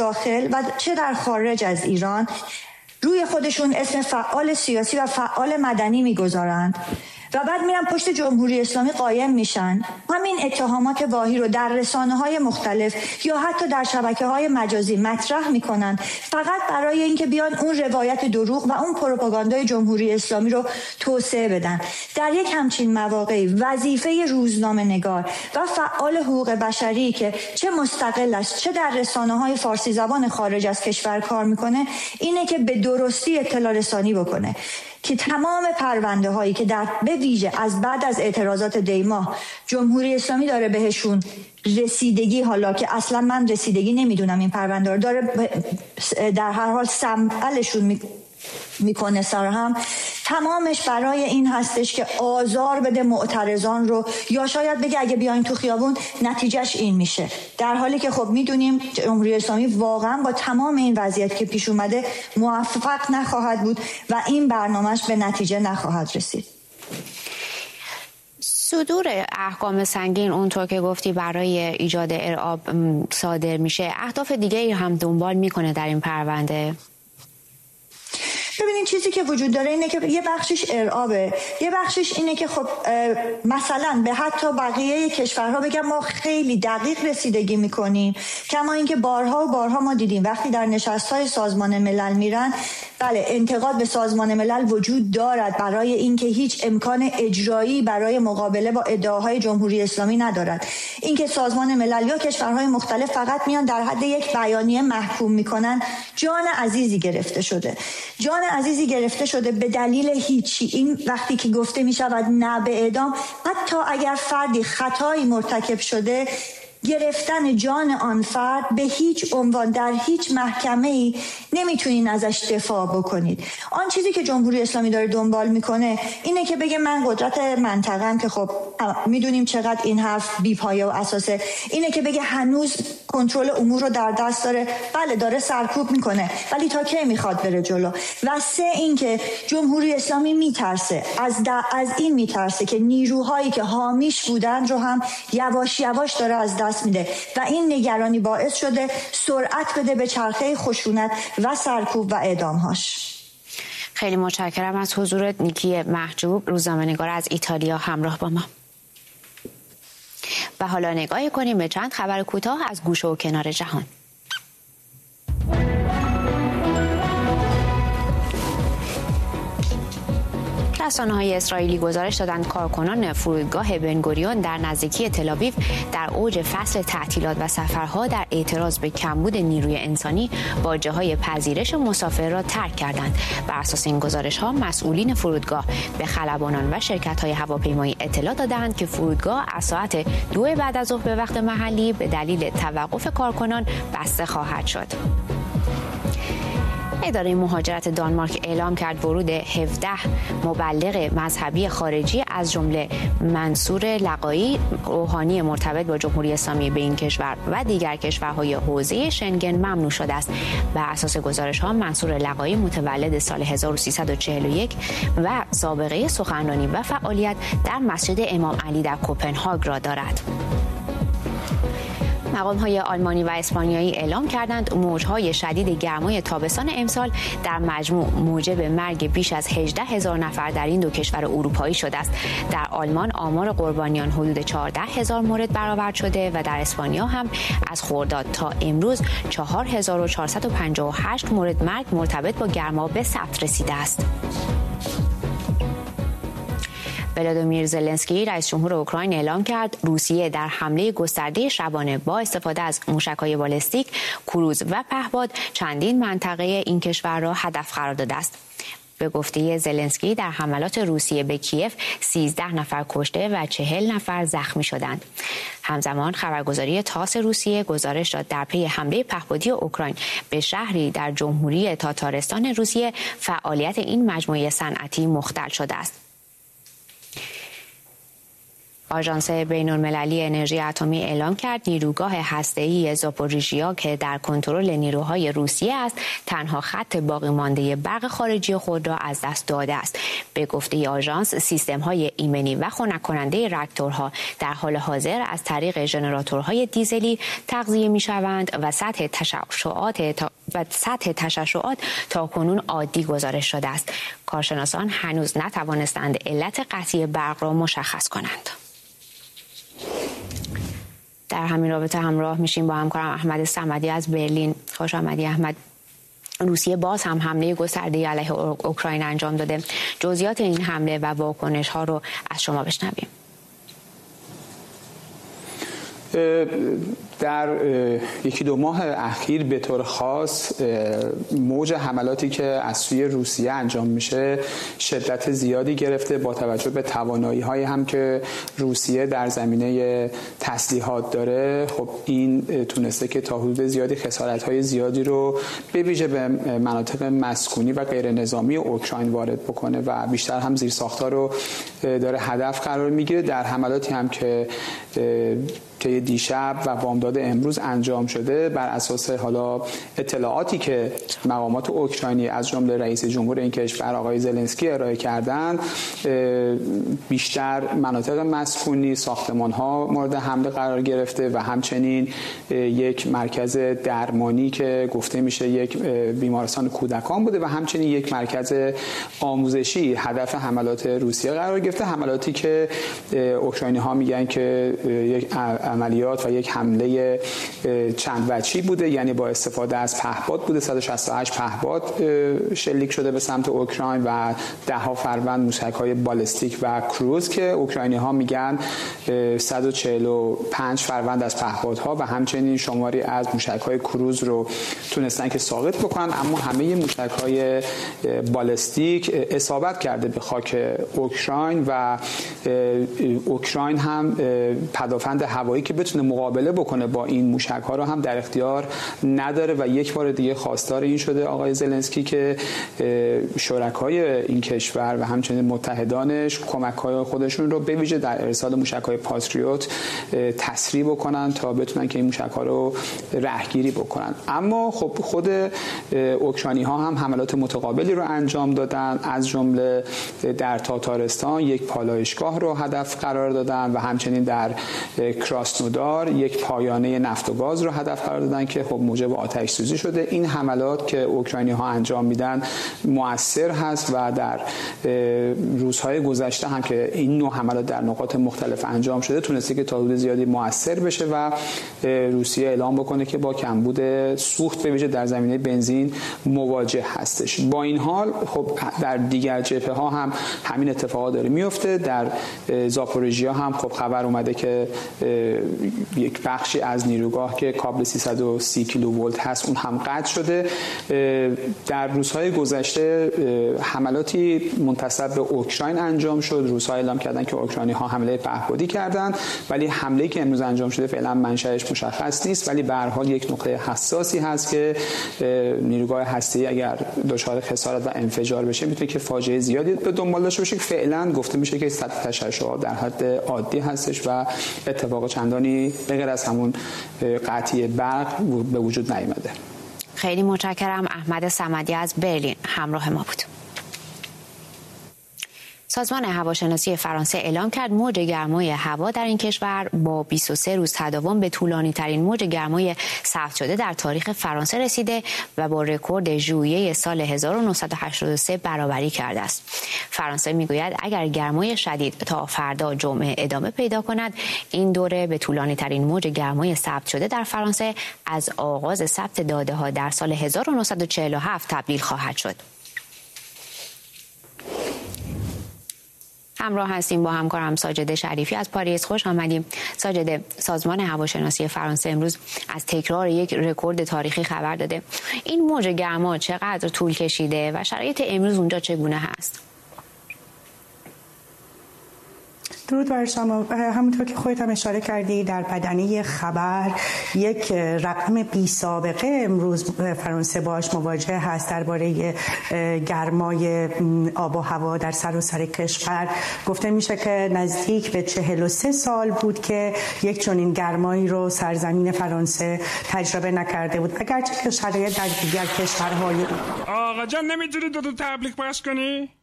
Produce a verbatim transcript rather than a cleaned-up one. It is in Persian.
داخل و چه در خارج از ایران روی خودشون اسم فعال سیاسی و فعال مدنی میگذارند و بعد میرن پشت جمهوری اسلامی قایم میشن. همین اتهامات واهی رو در رسانه‌های مختلف یا حتی در شبکه‌های مجازی مطرح میکنن فقط برای اینکه بیان اون روایت دروغ و اون پروپاگاندای جمهوری اسلامی رو توسعه بدن. در یک همچین مواقعی وظیفه روزنامه‌نگار و فعال حقوق بشری که چه مستقل است چه در رسانه‌های فارسی زبان خارج از کشور کار میکنه اینه که به درستی اطلاع رسانی بکنه که تمام پرونده هایی که در به ویژه از بعد از اعتراضات دیما جمهوری اسلامی داره بهشون رسیدگی، حالا که اصلا من رسیدگی نمیدونم این پرونده رو داره در هر حال سمبلشون می میکنه سر هم، تمامش برای این هستش که آزار بده معترضان رو یا شاید بگه اگه بیاین تو خیابون نتیجهش این میشه، در حالی که خب میدونیم جمهوری اسلامی واقعا با تمام این وضعیت که پیش اومده موفق نخواهد بود و این برنامهش به نتیجه نخواهد رسید. صدور احکام سنگین اونطور که گفتی برای ایجاد ارعاب صادر میشه، اهداف دیگه هم دنبال میکنه در این پرونده؟ ببینین چیزی که وجود داره اینه که یه بخشش ارعابه، یه بخشش اینه که خب مثلا به حتی بقیه کشورها بگم ما خیلی دقیق رسیدگی میکنیم، کما اینکه بارها و بارها ما دیدیم وقتی در نشست‌های سازمان ملل میرن، بله انتقاد به سازمان ملل وجود دارد برای اینکه هیچ امکان اجرایی برای مقابله با ادعاهای جمهوری اسلامی ندارد. اینکه سازمان ملل یا کشورهای مختلف فقط میان در حد یک بیانیه محکوم میکنن، جان عزیزی گرفته شده. جان عزیزی گرفته شده به دلیل هیچی. این وقتی که گفته میشود نه به اعدام، حتی اگر فردی خطایی مرتکب شده، گرفتن جان آن فرد به هیچ عنوان در هیچ محکمه‌ای نمیتونین ازش دفاع بکنید. آن چیزی که جمهوری اسلامی داره دنبال میکنه اینه که بگه من قدرت منطقه‌ام، که خب میدونیم چقدر این حرف بی‌پایه و اساسه، اینه که بگه هنوز کنترل امور رو در دست داره. بله داره سرکوب میکنه، ولی تا کی میخواد بره جلو؟ و سه اینکه جمهوری اسلامی میترسه از از این میترسه که نیروهایی که حامیش بودن رو هم یواش یواش داره از دست میده و این نگرانی باعث شده سرعت بده به چرخه خشونت و سرکوب و اعدامهاش. خیلی متشکرم از حضورت نیکی محجوب، روزنامه‌نگار از ایتالیا، همراه با ما. و حالا نگاهی کنیم به چند خبر کوتاه از گوشه و کنار جهان. رسانه‌های اسرائیلی گزارش دادند کارکنان فرودگاه بنگوریون در نزدیکی تل‌آویو در اوج فصل تعطیلات و سفرها در اعتراض به کمبود نیروی انسانی باجه‌های پذیرش مسافر را ترک کردند. بر اساس این گزارش‌ها مسئولین فرودگاه به خلبانان و شرکت‌های هواپیمایی اطلاع دادند که فرودگاه از ساعت دو بعد از ظهر به وقت محلی به دلیل توقف کارکنان بسته خواهد شد. اداره مهاجرت دانمارک اعلام کرد ورود هفده مبلغ مذهبی خارجی از جمله منصور لقایی، روحانی مرتبط با جمهوری اسلامی به این کشور و دیگر کشورهای حوزه شنگن ممنوع شده است. بر اساس گزارش‌ها منصور لقایی متولد سال هزار و سیصد و چهل و یک و سابقه سخنرانی و فعالیت در مسجد امام علی در کوپنهاگ را دارد. مقام‌های آلمانی و اسپانیایی اعلام کردند موج‌های شدید گرمای تابستان امسال در مجموع موجب مرگ بیش از هجده هزار نفر در این دو کشور اروپایی شده است. در آلمان آمار قربانیان حدود چهارده هزار مورد برآورد شده و در اسپانیا هم از خرداد تا امروز چهار هزار و چهارصد و پنجاه و هشت مورد مرگ مرتبط با گرما به ثبت رسیده است. ولادیمیر زلنسکی رئیس جمهور اوکراین اعلام کرد روسیه در حمله گسترده شبانه با استفاده از موشک‌های بالستیک، کروز و پهپاد چندین منطقه این کشور را هدف قرار داده است. به گفته زلنسکی در حملات روسیه به کیف سیزده نفر کشته و چهل نفر زخمی شدند. همزمان خبرگزاری تاس روسیه گزارش داد در پی حمله پهپادی اوکراین به شهری در جمهوری تاتارستان روسیه فعالیت این مجموعه صنعتی مختل شده است. آژانس بین‌المللی انرژی اتمی اعلام کرد نیروگاه هسته‌ای زاپوریژیا که در کنترل نیروهای روسیه است تنها خط باقی مانده برق خارجی خود را از دست داده است. به گفته آژانس سیستم‌های ایمنی و خنک کننده راکتورها در حال حاضر از طریق ژنراتورهای دیزلی تغذیه می‌شوند و سطح تشعشعات تا و سطح تشعشعات تا کنون عادی گزارش شده است. کارشناسان هنوز نتوانستند علت قطعی برق را مشخص کنند. در همین رابطه همراه میشیم با همکارم احمد صمدی از برلین. خوش آمدی احمد. روسیه باز هم حمله گسترده علیه اوکراین انجام داده. جزئیات این حمله و واکنش ها رو از شما بشنویم. در یکی دو ماه اخیر به طور خاص موج حملاتی که از سوی روسیه انجام میشه شدت زیادی گرفته با توجه به توانایی های هم که روسیه در زمینه تسلیحات داره. خب این تونسته که تا حدود زیادی خسارت های زیادی رو به ویژه به مناطق مسکونی و غیر نظامی اوکراین وارد بکنه و بیشتر هم زیرساخت‌ها رو داره هدف قرار میگیره. در حملاتی هم که که دیشب و بامداد امروز انجام شده بر اساس حالا اطلاعاتی که مقامات اوکراینی از جمله رئیس جمهور این کشور آقای زلنسکی ارائه کردند، بیشتر مناطق مسکونی، ساختمان‌ها مورد حمله قرار گرفته و همچنین یک مرکز درمانی که گفته میشه یک بیمارستان کودکان بوده و همچنین یک مرکز آموزشی هدف حملات روسیه قرار گرفته. حملاتی که اوکراینی‌ها میگن که یک عملیات و یک حمله چند وجهی بوده، یعنی با استفاده از پهپاد بوده. صد و شصت و هشت پهپاد شلیک شده به سمت اوکراین و ده ها فروند موشک‌های بالستیک و کروز که اوکراینی‌ها میگن صد و چهل و پنج فروند از پهپادها و همچنین شماری از موشک‌های کروز رو تونستن که ساقط بکنن، اما همه موشک‌های بالستیک اصابت کرده به خاک اوکراین و اوکراین هم پدافند هوایی که بتونه مقابله بکنه با این موشک‌ها رو هم در اختیار نداره و یک بار دیگه خواستار این شده آقای زلنسکی که شرکای این کشور و همچنین متحدانش کمک‌های خودشون رو به ویژه در ارسال موشک‌های پاتریوت تسریع بکنن تا بتونن که این موشک‌ها رو رهگیری بکنن. اما خب خود اوکراینی‌ها هم حملات متقابلی رو انجام دادن، از جمله در تاتارستان یک پالایشگاه رو هدف قرار دادن و همچنین در کراسنودار یک پایانه نفت و گاز رو هدف قرار دادن که خب موجب آتش سوزی شده. این حملات که اوکراینی‌ها انجام میدن مؤثر هست و در روزهای گذشته هم که این نوع حملات در نقاط مختلف انجام شده تونسته که تا حدود زیادی مؤثر بشه و روسیه اعلام بکنه که با کمبود سوخت به ویژه در زمینه بنزین مواجه هستش. با این حال خب در دیگر جبهه‌ها هم همین اتفاقات داره میفته. در زاپوریژیا هم خب خبر اومده که یک بخشی از نیروگاه که کابل سیصد و سی کیلوولت هست اون هم قطع شده. در روزهای گذشته حملاتی منتسب به اوکراین انجام شد. روس‌ها اعلام کردن که اوکراینی‌ها حمله پهپادی کردند، ولی حمله‌ای که امروز انجام شده فعلا منشأش مشخص نیست، ولی به هر حال یک نقطه حساسی هست که نیروگاه هسته‌ای اگر دچار خسارت و انفجار بشه میتونه که فاجعه زیادی به دنبال داشته باشه. فعلا گفته میشه که سطح تشعشعات در حد عادی هستش و اتفاق چندانی به غیر از همون قطعی برق به وجود نیامده. خیلی متشکرم. احمد صمدی از برلین همراه ما بود. سازمان هواشناسی فرانسه اعلام کرد موج گرمای هوا در این کشور با بیست و سه روز تداوم به طولانی ترین موج گرمای ثبت شده در تاریخ فرانسه رسیده و با رکورد ژوئیه سال هزار و نهصد و هشتاد و سه برابری کرده است. فرانسه میگوید اگر گرمای شدید تا فردا جمعه ادامه پیدا کند، این دوره به طولانی ترین موج گرمای ثبت شده در فرانسه از آغاز ثبت داده ها در سال هزار و نهصد و چهل و هفت تبدیل خواهد شد. همراه هستیم با همکارم ساجد شریفی از پاریس. خوش آمدیم. ساجد، سازمان هواشناسی فرانسه امروز از تکرار یک رکورد تاریخی خبر داده. این موج گرما چقدر طول کشیده و شرایط امروز اونجا چگونه هست؟ درود بر شما. همونطور که خودت هم اشاره کردی در بدنه خبر یک رقم بی سابقه امروز فرانسه باش مواجه هست درباره گرمای آب و هوا در سراسر کشور. گفته میشه که نزدیک به چهل و سه سال بود که یک چنین گرمایی رو سرزمین فرانسه تجربه نکرده بود، اگرچه که شرایط در دیگر کشورهای آقا جان نمیتونی دو تا تبلیغ پخش کنی؟